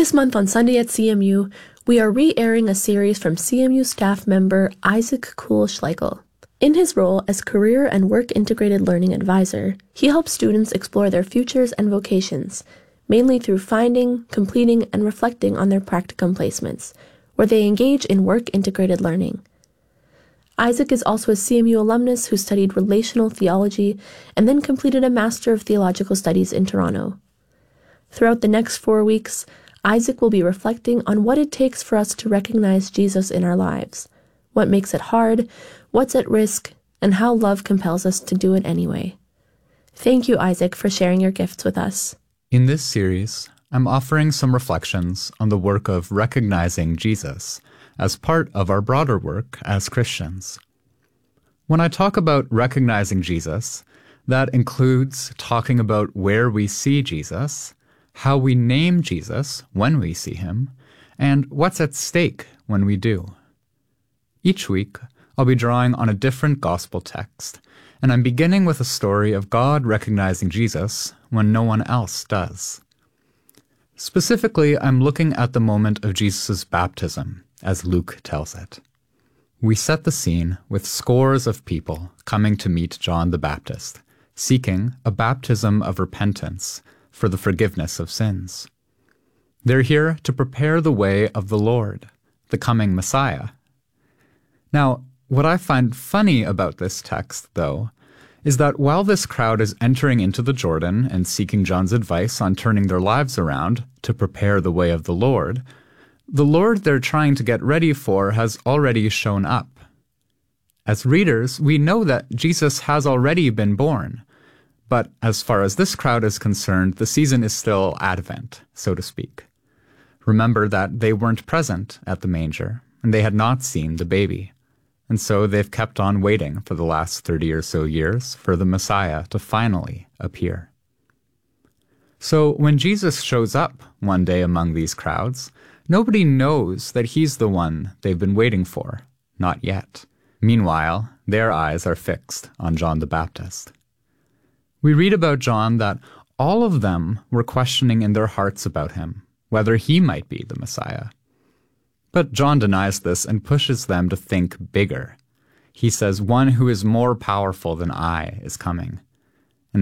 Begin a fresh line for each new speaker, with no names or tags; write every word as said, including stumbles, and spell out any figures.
This month on Sunday at C M U, we are re-airing a series from C M U staff member Isaac Kuhl-Schleichel. In his role as Career and Work Integrated Learning Advisor, he helps students explore their futures and vocations, mainly through finding, completing, and reflecting on their practicum placements, where they engage in work-integrated learning. Isaac is also a C M U alumnus who studied relational theology and then completed a Master of Theological Studies in Toronto. Throughout the next four weeks, Isaac will be reflecting on what it takes for us to recognize Jesus in our lives, what makes it hard, what's at risk, and how love compels us to do it anyway. Thank you, Isaac, for sharing your gifts with us.
In this series, I'm offering some reflections on the work of recognizing Jesus as part of our broader work as Christians. When I talk about recognizing Jesus, that includes talking about where we see Jesus, how we name Jesus when we see him, and what's at stake when we do. Each week, I'll be drawing on a different gospel text, and I'm beginning with a story of God recognizing Jesus when no one else does. Specifically, I'm looking at the moment of Jesus' baptism, as Luke tells it. We set the scene with scores of people coming to meet John the Baptist, seeking a baptism of repentance for the forgiveness of sins. They're here to prepare the way of the Lord, the coming Messiah. Now, what I find funny about this text, though, is that while this crowd is entering into the Jordan and seeking John's advice on turning their lives around to prepare the way of the Lord, the Lord they're trying to get ready for has already shown up. As readers, we know that Jesus has already been born, but as far as this crowd is concerned, the season is still Advent, so to speak. Remember that they weren't present at the manger, and they had not seen the baby. And so they've kept on waiting for the last thirty or so years for the Messiah to finally appear. So when Jesus shows up one day among these crowds, nobody knows that he's the one they've been waiting for, not yet. Meanwhile, their eyes are fixed on John the Baptist. We read about John that all of them were questioning in their hearts about him, whether he might be the Messiah. But John denies this and pushes them to think bigger. He says, "One who is more powerful than I is coming,